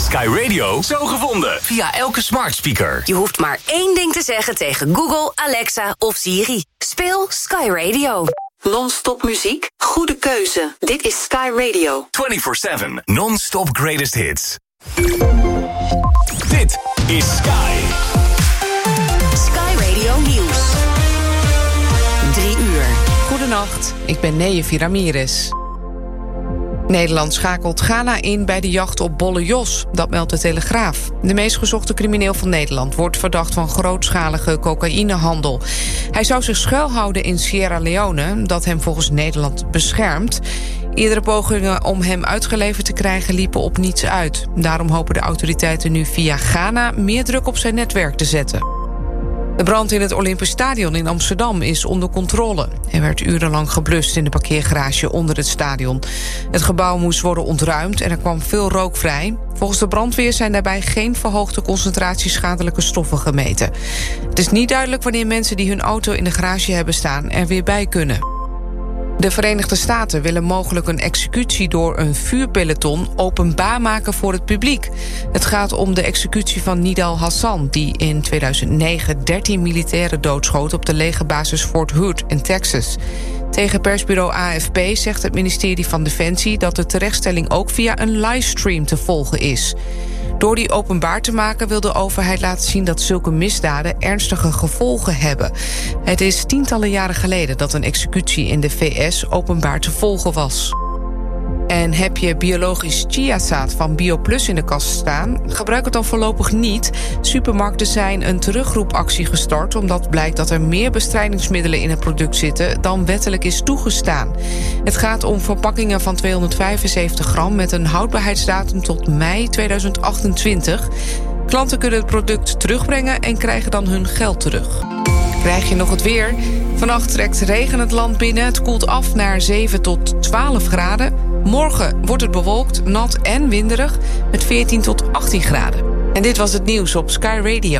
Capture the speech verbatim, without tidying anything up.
Sky Radio zo gevonden. Via elke smart speaker. Je hoeft maar één ding te zeggen tegen Google, Alexa of Siri. Speel Sky Radio. Non-stop muziek? Goede keuze. Dit is Sky Radio. vierentwintig zeven non-stop greatest hits. Dit is Sky. Sky Radio Nieuws. Drie uur. Goedenacht, ik ben Neeëfie Ramirez. Nederland schakelt Ghana in bij de jacht op Bolle Jos, dat meldt de Telegraaf. De meest gezochte crimineel van Nederland wordt verdacht van grootschalige cocaïnehandel. Hij zou zich schuilhouden in Sierra Leone, dat hem volgens Nederland beschermt. Eerdere pogingen om hem uitgeleverd te krijgen liepen op niets uit. Daarom hopen de autoriteiten nu via Ghana meer druk op zijn netwerk te zetten. De brand in het Olympisch Stadion in Amsterdam is onder controle. Er werd urenlang geblust in de parkeergarage onder het stadion. Het gebouw moest worden ontruimd en er kwam veel rook vrij. Volgens de brandweer zijn daarbij geen verhoogde concentraties schadelijke stoffen gemeten. Het is niet duidelijk wanneer mensen die hun auto in de garage hebben staan er weer bij kunnen. De Verenigde Staten willen mogelijk een executie door een vuurpeloton openbaar maken voor het publiek. Het gaat om de executie van Nidal Hassan, die in tweeduizend negen dertien militairen doodschoot op de legerbasis Fort Hood in Texas. Tegen persbureau A F P zegt het ministerie van Defensie dat de terechtstelling ook via een livestream te volgen is. Door die openbaar te maken wil de overheid laten zien dat zulke misdaden ernstige gevolgen hebben. Het is tientallen jaren geleden dat een executie in de V S openbaar te volgen was. En heb je biologisch chiazaad van BioPlus in de kast staan? Gebruik het dan voorlopig niet. Supermarkten zijn een terugroepactie gestart omdat blijkt dat er meer bestrijdingsmiddelen in het product zitten dan wettelijk is toegestaan. Het gaat om verpakkingen van tweehonderdvijfenzeventig gram met een houdbaarheidsdatum tot mei tweeduizend achtentwintig. Klanten kunnen het product terugbrengen en krijgen dan hun geld terug. Krijg je nog het weer? Vannacht trekt regen het land binnen. Het koelt af naar zeven tot twaalf graden. Morgen wordt het bewolkt, nat en winderig met veertien tot achttien graden. En dit was het nieuws op Sky Radio.